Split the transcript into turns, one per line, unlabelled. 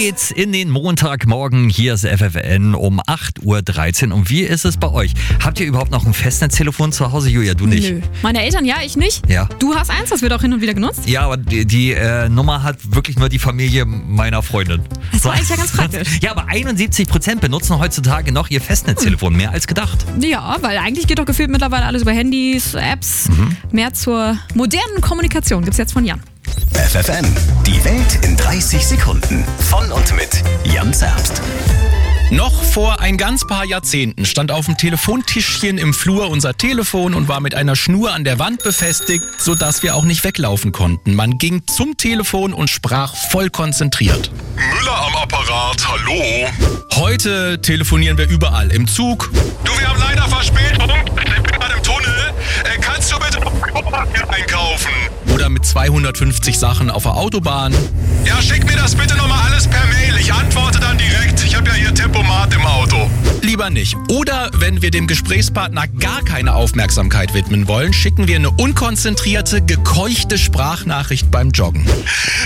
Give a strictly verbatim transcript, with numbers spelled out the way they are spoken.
geht's in den Montagmorgen. Hier ist F F N um acht Uhr dreizehn. Und wie ist es bei euch? Habt ihr überhaupt noch ein Festnetztelefon zu Hause? Julia, du nicht?
Nö. Meine Eltern ja, ich nicht.
Ja.
Du hast eins, das wird auch hin und wieder genutzt.
Ja, aber die, die äh, Nummer hat wirklich nur die Familie meiner Freundin.
Das war eigentlich ja ganz praktisch.
Ja, aber einundsiebzig Prozent benutzen heutzutage noch ihr Festnetztelefon. Mehr als gedacht.
Ja, weil eigentlich geht doch gefühlt mittlerweile alles über Handys, Apps.
Mhm.
Mehr zur modernen Kommunikation gibt's jetzt von Jan.
F F N, die Welt in dreißig Sekunden. Von und mit Jan Zerbst.
Noch vor ein ganz paar Jahrzehnten stand auf dem Telefontischchen im Flur unser Telefon und war mit einer Schnur an der Wand befestigt, sodass wir auch nicht weglaufen konnten. Man ging zum Telefon und sprach voll konzentriert.
Müller am Apparat, hallo?
Heute telefonieren wir überall. Im Zug,
Du, wir haben leider Verspätung. Ich bin gerade im Tunnel. Äh, kannst du bitte einkaufen?
oder mit zweihundertfünfzig Sachen auf der Autobahn.
Ja, schick mir das bitte nochmal alles per Mail. Ich antworte dann direkt. Ich habe ja hier Tempomat im Auto.
Lieber nicht. Oder wenn wir dem Gesprächspartner gar keine Aufmerksamkeit widmen wollen, schicken wir eine unkonzentrierte, gekeuchte Sprachnachricht beim Joggen.